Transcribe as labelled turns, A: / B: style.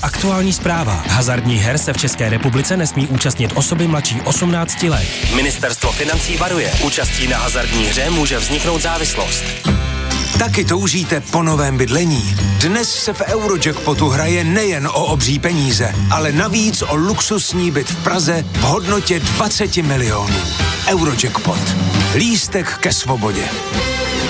A: Aktuální zpráva. Hazardních her se v České republice nesmí účastnit osoby mladší 18 let. Ministerstvo financí varuje. Účastí na hazardní hře může vzniknout závislost.
B: Taky toužíte po novém bydlení? Dnes se v Eurojackpotu hraje nejen o obří peníze, ale navíc o luxusní byt v Praze v hodnotě 20 milionů. Eurojackpot. Lístek ke svobodě.